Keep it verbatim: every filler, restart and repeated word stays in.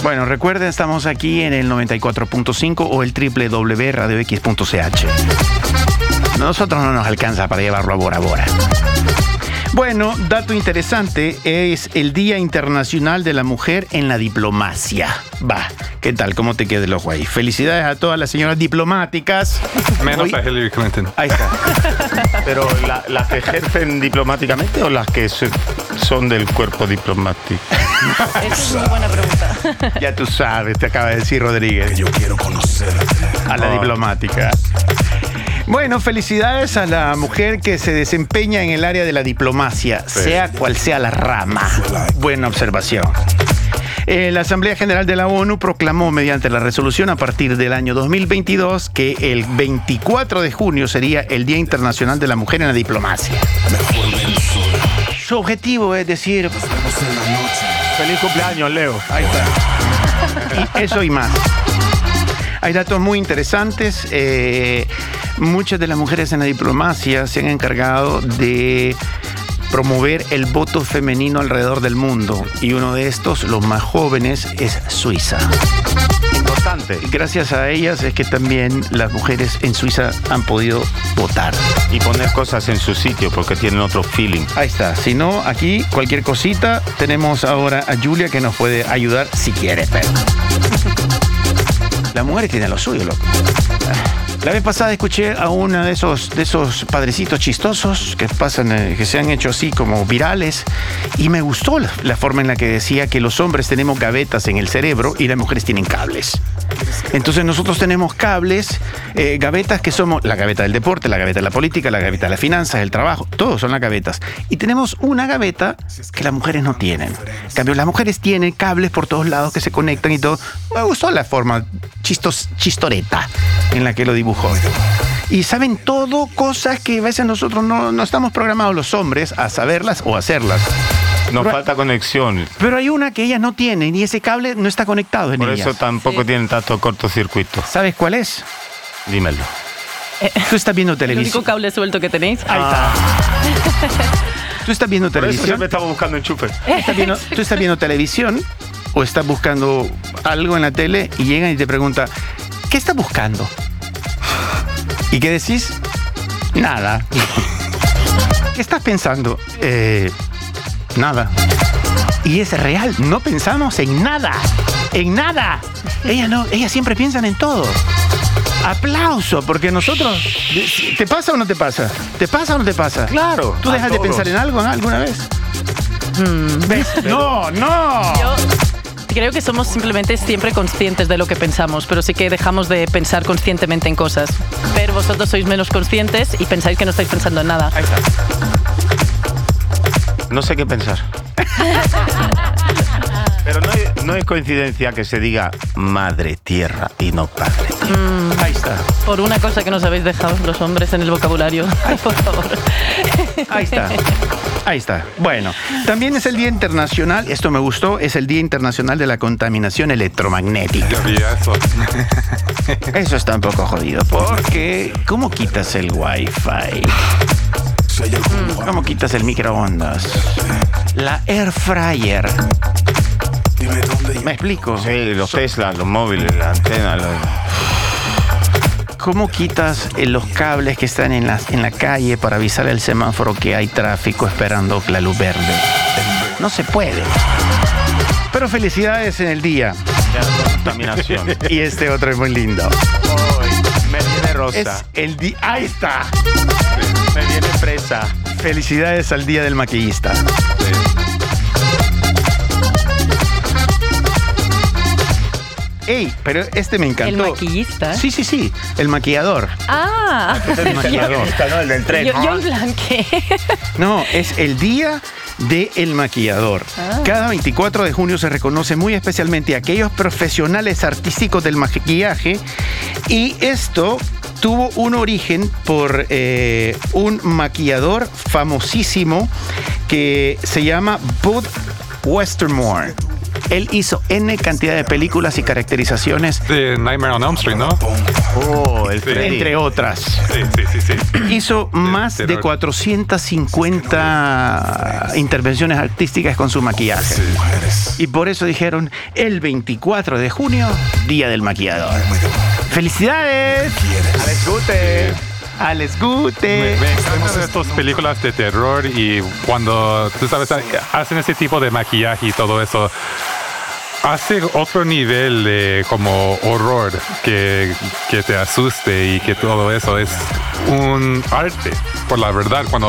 Bueno, recuerden, estamos aquí en el noventa y cuatro punto cinco o el doble u doble u doble u punto radio x punto c h. Nosotros no nos alcanza para llevarlo a Bora Bora. Bueno, dato interesante, es el Día Internacional de la Mujer en la Diplomacia. Va, ¿qué tal? ¿Cómo te queda el ojo ahí? Felicidades a todas las señoras diplomáticas. Menos Hoy... a Hillary Clinton. Ahí está. Pero la, las que ejercen diplomáticamente o las que se, son del cuerpo diplomático. Esa es una buena pregunta. Ya tú sabes, te acaba de decir Rodríguez. Que yo quiero conocerte. A la diplomática. Bueno, felicidades a la mujer que se desempeña en el área de la diplomacia, sí. sea cual sea la rama. Buena observación. Eh, la Asamblea General de la ONU proclamó mediante la resolución a partir del año dos mil veintidós que el veinticuatro de junio sería el Día Internacional de la Mujer en la Diplomacia. Su objetivo es decir... Feliz cumpleaños, Leo. Ahí está. Y eso y más. Hay datos muy interesantes. Eh, muchas de las mujeres en la diplomacia se han encargado de promover el voto femenino alrededor del mundo. Y uno de estos, los más jóvenes, es Suiza. Importante. Y gracias a ellas es que también las mujeres en Suiza han podido votar. Y poner cosas en su sitio porque tienen otro feeling. Ahí está. Si no, aquí cualquier cosita, tenemos ahora a Julia que nos puede ayudar si quiere, pero... Las mujeres tienen lo suyo, loco. La vez pasada escuché a uno de esos, de esos padrecitos chistosos que pasan, eh, que se han hecho así como virales, y me gustó la, la forma en la que decía que los hombres tenemos gavetas en el cerebro y las mujeres tienen cables. Entonces nosotros tenemos cables, eh, gavetas que somos la gaveta del deporte, la gaveta de la política, la gaveta de las finanzas, el trabajo, todos son las gavetas. Y tenemos una gaveta que las mujeres no tienen. En cambio, las mujeres tienen cables por todos lados que se conectan y todo. Me gustó la forma chistos, chistoreta en la que lo dibujó. Y saben todo, cosas que a veces nosotros no, no estamos programados los hombres a saberlas o hacerlas. Nos pero, falta conexión. Pero hay una que ellas no tienen y ese cable no está conectado en Por ellas. eso tampoco sí. tienen tanto cortocircuito. ¿Sabes cuál es? Dímelo. Eh, Tú estás viendo ¿El televisión. único cable suelto que tenéis? Ahí está. Tú estás viendo Por eso televisión. siempre estamos buscando enchufes. ¿Estás viendo, tú estás viendo televisión o estás buscando algo en la tele y llegan y te preguntan, ¿qué estás buscando? ¿Y qué decís? Nada. ¿Qué estás pensando? Eh, nada. Y es real, no pensamos en nada. En nada. Ellas no, ellas siempre piensan en todo. Aplauso, porque nosotros... ¿Te pasa o no te pasa? ¿Te pasa o no te pasa? Claro. ¿Tú dejas de pensar en algo alguna vez? Mm. ¿Ves? No, no. Yo creo que somos simplemente siempre conscientes de lo que pensamos, pero sí que dejamos de pensar conscientemente en cosas. Pero vosotros sois menos conscientes y pensáis que no estáis pensando en nada. Ahí está. No sé qué pensar. Pero no es, no es coincidencia que se diga madre tierra y no padre tierra. Mm. Ahí está. Por una cosa que nos habéis dejado los hombres en el vocabulario. Ay, por favor. Ahí está. Ahí está. Bueno, también es el Día Internacional, esto me gustó, es el Día Internacional de la Contaminación Electromagnética. Yo vi eso. Eso está un poco jodido, porque ¿cómo quitas el Wi-Fi? ¿Cómo quitas el microondas? La air fryer. ¿Me explico? Sí, los Tesla, los móviles, la antena. Los... ¿Cómo quitas los cables que están en la, en la calle para avisar al semáforo que hay tráfico esperando la luz verde? No se puede. Pero felicidades en el día. Ya, contaminación. Y este otro es muy lindo. Oh, me viene rosa. Es el día... ¡Ahí está! Me viene fresa. Felicidades al Día del Maquillista. Sí. Ey, pero este me encantó. ¿El maquillista? Sí, sí, sí. El maquillador. Ah. El maquillador. No, el del tren. Yo, yo en plan, ¿qué? No, es el Día del Maquillador. Ah. Cada veinticuatro de junio se reconoce muy especialmente a aquellos profesionales artísticos del maquillaje, y esto tuvo un origen por eh, un maquillador famosísimo que se llama Bud Westermore. Él hizo N cantidad de películas y caracterizaciones. De Nightmare on Elm Street, ¿no? Oh, el Sí. entre otras. Sí, sí, sí, sí. Hizo más de terror. cuatrocientas cincuenta intervenciones artísticas con su maquillaje. Y por eso dijeron el veinticuatro de junio, Día del Maquillador. ¡Felicidades! ¡Alex Gute! ¡Alex Gute! Me, me encantan estas películas de terror y cuando, tú sabes, hacen ese tipo de maquillaje y todo eso, hace otro nivel de como horror que, que te asuste y que todo eso es un arte, por la verdad, cuando